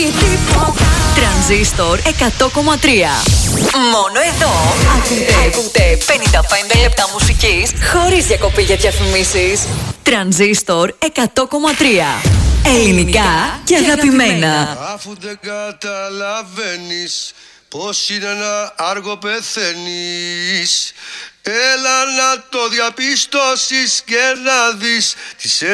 Τρανζίστορ 100,3. Μόνο εδώ ακούτε 55 λεπτά μουσικής χωρίς διακοπή για διαφημίσεις. Τρανζίστορ 100,3. Ελληνικά και αγαπημένα. Αφού δεν καταλαβαίνεις πως είναι ένα άργο πεθαίνεις, έλα να το διαπιστώσεις και να δεις τις